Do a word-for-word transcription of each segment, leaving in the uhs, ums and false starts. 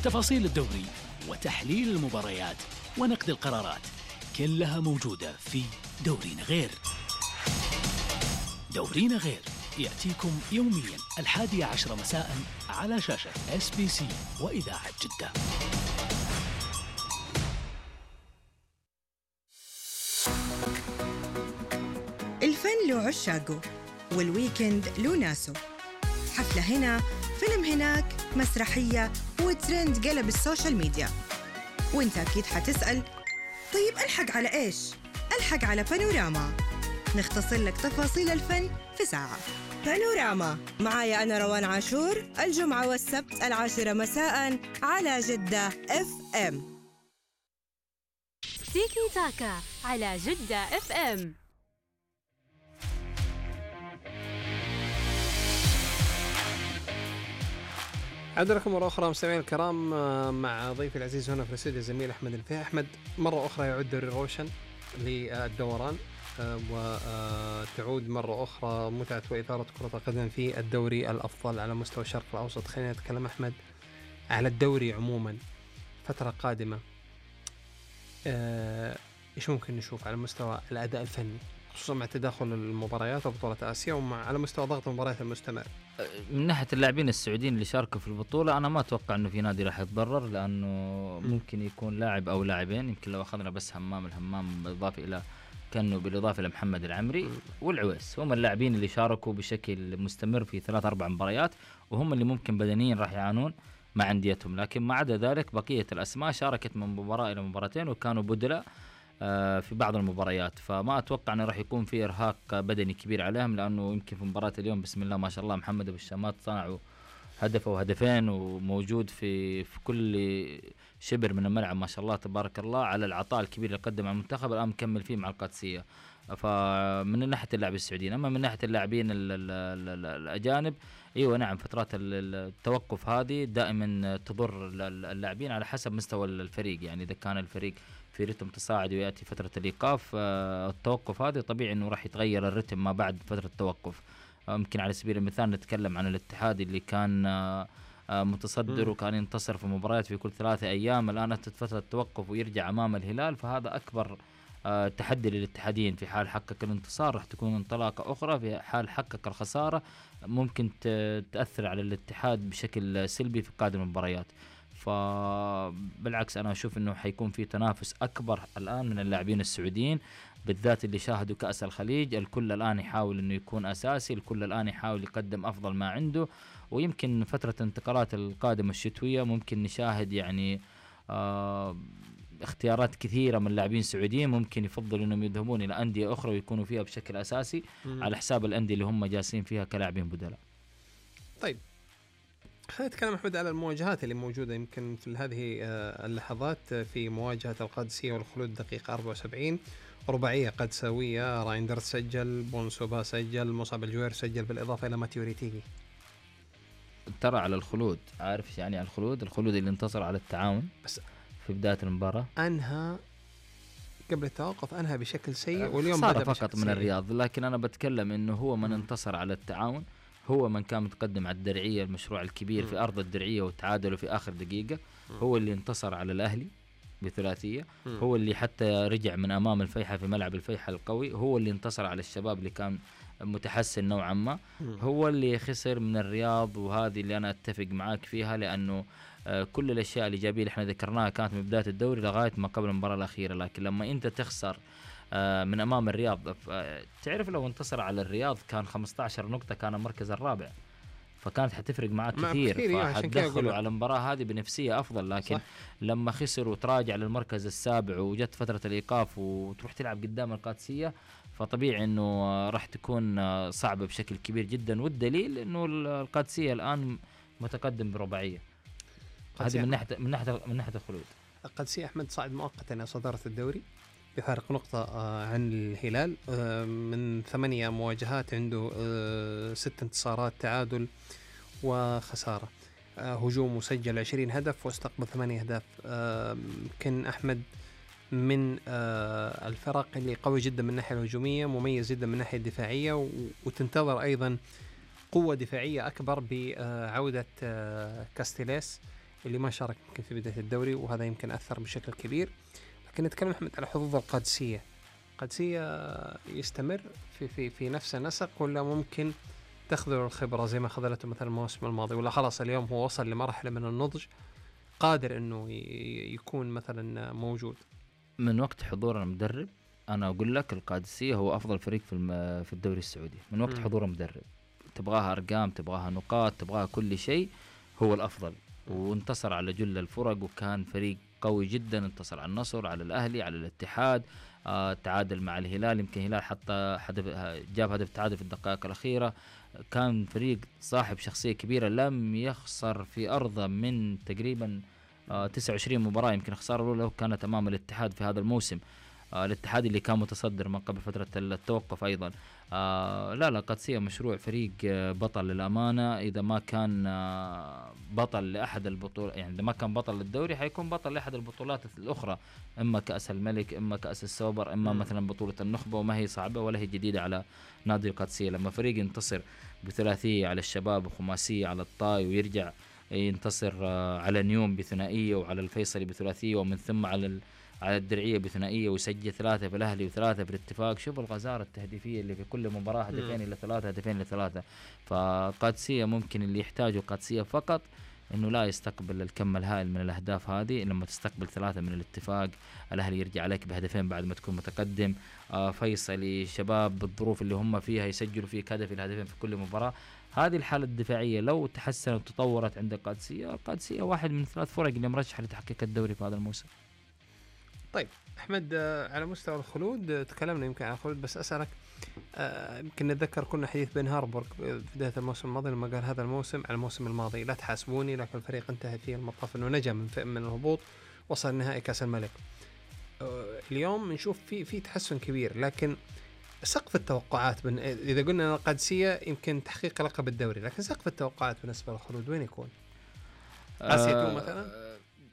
تفاصيل الدوري وتحليل المباريات ونقد القرارات كلها موجودة في دورينا غير. دورينا غير يأتيكم يوميا الحادية عشر مساء على شاشة إس بي سي وإذاعة جدة. الفن له عشاقه والويكند له ناسه. حفلة هنا، فيلم هناك، مسرحية وترند قلب السوشيال ميديا. وانت أكيد حتسأل طيب ألحق على إيش؟ ألحق على بانوراما، نختصر لك تفاصيل الفن في ساعة. بانوراما معايا أنا روان عاشور، الجمعة والسبت العاشرة مساء على جدة اف ام. تيكي تاكا على جدة اف ام. عاد لكم مرة أخرى مستمعين الكرام مع ضيفي العزيز هنا في الاستوديو الزميل أحمد الفهي. أحمد، مرة أخرى يعود دوري روشن للدوران وتعود مرة أخرى متعة وإثارة كرة القدم في الدوري الأفضل على مستوى الشرق الأوسط. خلينا نتكلم أحمد على الدوري عموما فترة قادمة. إيش ممكن نشوف على مستوى الأداء الفني خصوصا مع تداخل المباريات وبطولة آسيا ومع على مستوى ضغط المباريات المستمر؟ من ناحية اللاعبين السعوديين اللي شاركوا في البطولة أنا ما أتوقع أنه في نادي راح يتضرر، لأنه ممكن يكون لاعب أو لاعبين. يمكن لو أخذنا بس همام الهمام بالإضافة إلى كانوا بالإضافة إلى محمد العمري والعويس، هم اللاعبين اللي شاركوا بشكل مستمر في ثلاث أربع مباريات، وهم اللي ممكن بدنيا راح يعانون مع أنديتهم. لكن ما عدا ذلك بقية الأسماء شاركت من مباراة إلى مباراتين وكانوا بدلاء في بعض المباريات، فما أتوقع أنه راح يكون في إرهاق بدني كبير عليهم، لأنه يمكن في مباراة اليوم بسم الله ما شاء الله محمد أبو الشامات صنعوا هدف أو هدفين وموجود في في كل شبر من الملعب ما شاء الله تبارك الله على العطاء الكبير اللي قدم على المنتخب، الآن مكمل فيه مع القادسية. فمن ناحية اللاعبين السعوديين. أما من ناحية اللاعبين الأجانب، أيوة نعم فترات التوقف هذه دائما تضر اللاعبين على حسب مستوى الفريق. يعني إذا كان الفريق في رتم تصاعدي ويأتي فترة الإيقاف، التوقف هذا طبيعي إنه راح يتغير الرتم ما بعد فترة التوقف. ممكن على سبيل المثال نتكلم عن الاتحاد اللي كان متصدر وكان ينتصر في مباريات في كل ثلاثة أيام، الآن أتت فترة التوقف ويرجع أمام الهلال، فهذا أكبر تحدي للاتحادين. في حال حقق الانتصار راح تكون انطلاقة أخرى، في حال حقق الخسارة ممكن تأثر على الاتحاد بشكل سلبي في قادم المباريات. فبالعكس أنا أشوف أنه حيكون في تنافس أكبر الآن من اللاعبين السعوديين، بالذات اللي شاهدوا كأس الخليج. الكل الآن يحاول أنه يكون أساسي، الكل الآن يحاول يقدم أفضل ما عنده. ويمكن فترة انتقالات القادمة الشتوية ممكن نشاهد يعني آه اختيارات كثيرة من لاعبين سعوديين ممكن يفضل أنهم يذهبون إلى أندية أخرى ويكونوا فيها بشكل أساسي م- على حساب الأندية اللي هم جالسين فيها كلاعبين بدلاء. طيب خلينا نتكلم أحمد على المواجهات اللي موجودة يمكن في هذه اللحظات. في مواجهة القادسية والخلود دقيقة أربعة وسبعين، رباعية قادساوية، رايندر سجل، بونسوبا سجل، مصعب الجوير سجل، بالإضافة إلى ماتيو ريتيغي. ترى على الخلود، عارف يعني على الخلود الخلود اللي انتصر على التعاون بس في بداية المباراة، أنهى قبل التوقف أنهى بشكل سيء، واليوم بدأ فقط من الرياض. لكن أنا بتكلم إنه هو من م. انتصر على التعاون، هو من كان متقدم على الدرعية المشروع الكبير م. في أرض الدرعية وتعادلوا في آخر دقيقة، م. هو اللي انتصر على الأهلي بثلاثية، م. هو اللي حتى رجع من أمام الفيحة في ملعب الفيحة القوي، هو اللي انتصر على الشباب اللي كان متحسن نوعا ما، م. هو اللي خسر من الرياض. وهذه اللي أنا أتفق معاك فيها، لأنه آه كل الأشياء الإيجابية اللي احنا ذكرناها كانت من بداية الدوري لغاية ما قبل المباراة الأخيرة. لكن لما أنت تخسر آه من أمام الرياض، آه تعرف لو انتصر على الرياض كان خمسة عشر نقطة، كان المركز الرابع، فكانت حتفرق معك كثير، فحتدخلوا على المباراة هذه بنفسية أفضل. لكن صح. لما خسر وتراجع للمركز السابع وجت فترة الإيقاف وتروح تلعب قدام القادسية، فطبيعي أنه راح تكون صعبة بشكل كبير جدا. والدليل أنه القادسية الآن متقدم برباعية. هذه من ناحية من ناحية من ناحية الخلود. القادسية أحمد صعد مؤقتا إلى صدارة الدوري بفارق نقطة عن الهلال، من ثمانية مواجهات عنده ست انتصارات، تعادل وخسارة. هجوم مسجل عشرين هدف واستقبل ثمانية أهداف. كان أحمد من الفرق اللي قوي جدا من الناحية الهجومية، مميز جدا من الناحية الدفاعية، وتنتظر أيضا قوة دفاعية أكبر بعودة كاستيليس اللي ما شارك يمكن في بداية الدوري، وهذا يمكن أثر بشكل كبير. لكن نتكلم أحمد على حظوظ القادسية. القادسية يستمر في في في نفس النسق، ولا ممكن تخذل الخبرة زي ما خذلته مثلا الموسم الماضي، ولا خلاص اليوم هو وصل لمرحلة من النضج قادر إنه يكون مثلا موجود؟ من وقت حضور المدرب أنا أقول لك القادسية هو أفضل فريق في في الدوري السعودي من وقت م. حضور المدرب. تبغاها أرقام، تبغاها نقاط، تبغاها كل شيء، هو الأفضل. وانتصر على جل الفرق، وكان فريق قوي جدا. انتصر على النصر، على الأهلي، على الاتحاد، آه، تعادل مع الهلال. يمكن الهلال حتى جاب هدف تعادل في الدقائق الأخيرة. كان فريق صاحب شخصية كبيرة، لم يخسر في أرضه من تقريبا آه تسعة وعشرين مباراة. يمكن الخسارة الأولى كانت أمام الاتحاد في هذا الموسم، آه الاتحاد اللي كان متصدر من قبل فترة التوقف أيضا. آه لا لا قادسية مشروع فريق آه بطل للأمانة. إذا ما كان آه بطل لأحد البطولات، يعني إذا ما كان بطل للدوري حيكون بطل لأحد البطولات الأخرى، إما كأس الملك، إما كأس السوبر، إما م. مثلا بطولة النخبة. وما هي صعبة ولا هي جديدة على نادي القادسية. لما فريق ينتصر بثلاثية على الشباب وخماسية على الطاي، ويرجع ينتصر آه على نيوم بثنائية، وعلى الفيصلي بثلاثية، ومن ثم على على الدرعية بثنائية، ويسجل ثلاثة في الأهلي وثلاثة في الاتفاق. شوف الغزارة التهديفية اللي في كل مباراة، هدفين إلى ثلاثة، هدفين إلى ثلاثة. فقادسية ممكن اللي يحتاجه قادسية فقط إنه لا يستقبل الكم الهائل من الأهداف هذه. لما تستقبل ثلاثة من الاتفاق، الأهلي يرجع عليك بهدفين بعد ما تكون متقدم. آه فيصلي شباب بالظروف اللي هم فيها يسجلوا فيك هدف إلى هدفين في كل مباراة. هذه الحالة الدفاعية لو تحسنت وتطورت عند القادسية، القادسية واحد من ثلاث فرق اللي مرشح لتحقيق الدوري في هذا الموسم. طيب أحمد، على مستوى الخلود تكلمنا يمكن عن الخلود، بس أسألك يمكن نتذكر كنا حديث بين هاربورغ في بداية الموسم الماضي لما قال هذا الموسم على الموسم الماضي لا تحاسبوني، لكن الفريق انتهى فيه المطاف أنه نجا من من الهبوط، وصل نهائي كأس الملك. اليوم نشوف في في تحسن كبير، لكن سقف التوقعات بن... إذا قلنا أن القادسية يمكن تحقيق لقب الدوري، لكن سقف التوقعات بالنسبة للخلود وين يكون؟ آسيا أه مثلا؟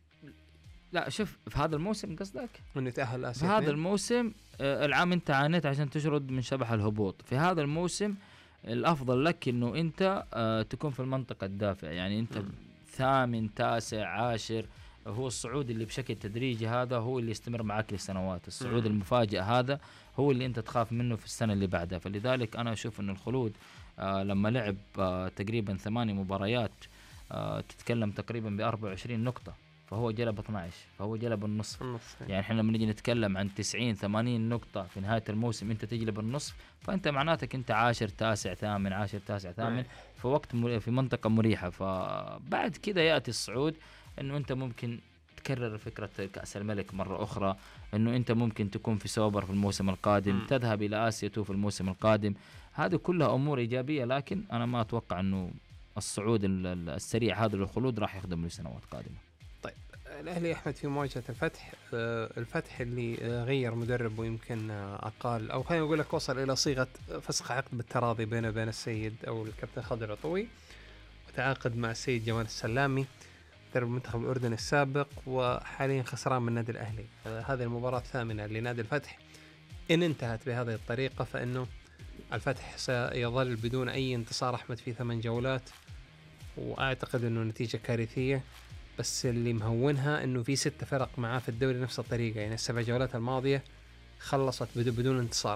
لا شوف، في هذا الموسم قصدك انه يتأهل آسيا؟ في هذا الموسم آه العام انت عانيت عشان تشرد من شبح الهبوط. في هذا الموسم الافضل لك انه انت آه تكون في المنطقة الدافئة، يعني انت م. ثامن، تاسع، عاشر. هو الصعود اللي بشكل تدريجي هذا هو اللي يستمر معك لسنوات. الصعود م. المفاجئ هذا هو اللي انت تخاف منه في السنة اللي بعدها. فلذلك انا اشوف ان الخلود آه لما لعب آه تقريبا ثماني مباريات آه تتكلم تقريبا ب أربعة وعشرين نقطة، فهو جلب اثنا عشر، فهو جلب النصف. النصف يعني احنا لما نيجي نتكلم عن تسعين ثمانين نقطة في نهاية الموسم انت تجلب النصف، فانت معناتك انت عاشر تاسع ثامن، عاشر تاسع ثامن في وقت مر... في منطقة مريحة. فبعد كده يأتي الصعود، انه انت ممكن تكرر فكرة كأس الملك مرة اخرى، انه انت ممكن تكون في سوبر في الموسم القادم، م. تذهب الى آسيا تو في الموسم القادم. هذه كلها امور ايجابية، لكن انا ما اتوقع انه الصعود السريع هذا للخلود راح يخدم له سنوات قادمة. الأهلي أحمد في مواجهة الفتح، الفتح اللي غير مدرب ويمكن أقال أو خلينا نقول لك وصل إلى صيغة فسخ عقد بالتراضي بينه وبين السيد أو الكابتن خضر العطوي، وتعاقد مع السيد جمال السلامي مدرب المنتخب الأردني السابق، وحاليا خسران من النادي الأهلي. هذه المباراة الثامنة لنادي الفتح. إن انتهت بهذه الطريقة فإنه الفتح سيظل بدون أي انتصار أحمد في ثمان جولات، وأعتقد إنه نتيجة كارثية. بس اللي مهونها انه في ست فرق معاه في الدوري نفس الطريقه، يعني السبع جولات الماضيه خلصت بدون بدون انتصار.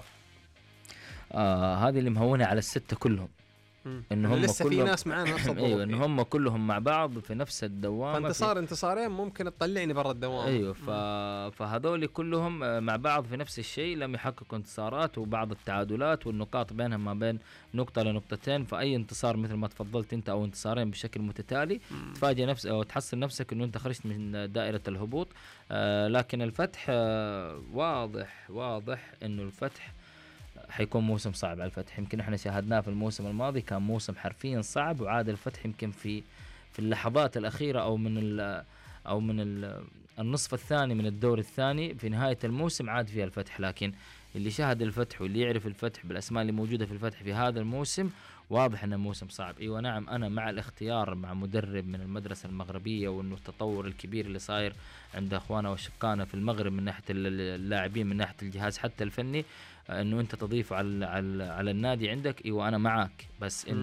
آه هذه اللي مهونه على السته كلهم، انه هم لسه في ناس معانا نفس الظروف. ايوه انه هم كلهم مع بعض في نفس الدوامه، فانتصار انتصارين ممكن تطلعني برا الدوام. ايوه ف... فهذول كلهم مع بعض في نفس الشيء، لم يحققوا انتصارات وبعض التعادلات والنقاط بينهم ما بين نقطه لنقطتين. فاي انتصار مثل ما تفضلت انت او انتصارين بشكل متتالي مم. تفاجئ نفسك او تحصل نفسك انه انت خرجت من دائره الهبوط. آه لكن الفتح آه واضح واضح انه الفتح حيكون موسم صعب على الفتح. يمكن احنا شاهدناه في الموسم الماضي، كان موسم حرفيا صعب، وعاد الفتح يمكن في في اللحظات الأخيرة أو من ال أو من ال النصف الثاني من الدور الثاني في نهاية الموسم عاد فيها الفتح. لكن اللي شاهد الفتح واللي يعرف الفتح بالأسماء اللي موجودة في الفتح في هذا الموسم واضح أنه موسم صعب. أيوة نعم، أنا مع الاختيار مع مدرب من المدرسة المغربية، وأنه التطور الكبير اللي صاير عند أخوانا وشقانا في المغرب من ناحية اللاعبين من ناحية الجهاز حتى الفني، انه انت تضيف على على, على النادي عندك. ايوه انا معك، بس انه